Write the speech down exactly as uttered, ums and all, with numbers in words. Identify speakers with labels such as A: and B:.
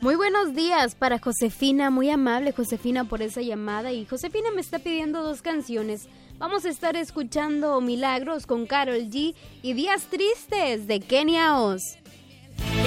A: Muy buenos días para Josefina, muy amable Josefina por esa llamada. Y Josefina me está pidiendo dos canciones. Vamos a estar escuchando Milagros con Karol G y Días Tristes de Kenia Oz.